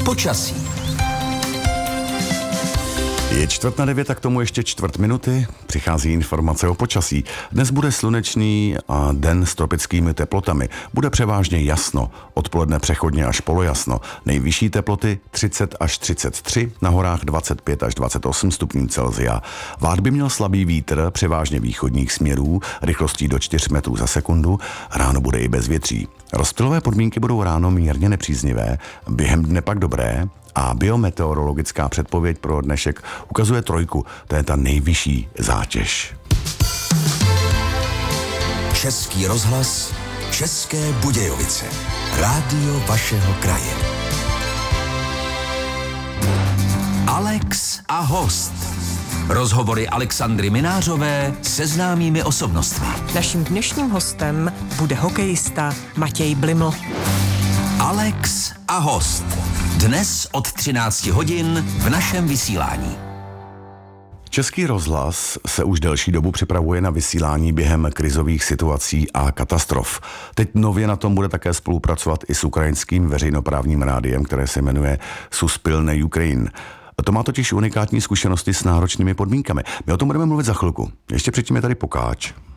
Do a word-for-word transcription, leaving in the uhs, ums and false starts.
Počasí. Je čtvrt na devět, tak tomu ještě čtvrt minuty. Přichází informace o počasí. Dnes bude slunečný a den s tropickými teplotami. Bude převážně jasno, odpoledne přechodně až polojasno. Nejvyšší teploty třicet až třicet tři, na horách dvacet pět až dvacet osm stupňů Celsia. Váh by měl slabý vítr, převážně východních směrů, rychlostí do čtyř metrů za sekundu. Ráno bude i bezvětří. Rozptylové podmínky budou ráno mírně nepříznivé, během dne pak dobré. A biometeorologická předpověď pro dnešek ukazuje trojku, to je ta nejvyšší zátěž. Český rozhlas, České Budějovice. Rádio vašeho kraje. Alex a host. Rozhovory Alexandry Minářové se známými osobnostmi. Naším dnešním hostem bude hokejista Matěj Bliml. Alex a host. Dnes od třinácti hodin v našem vysílání. Český rozhlas se už delší dobu připravuje na vysílání během krizových situací a katastrof. Teď nově na tom bude také spolupracovat i s ukrajinským veřejnoprávním rádiem, které se jmenuje Suspilne Ukraine. To má totiž unikátní zkušenosti s náročnými podmínkami. My o tom budeme mluvit za chvilku. Ještě předtím je tady Pokáč.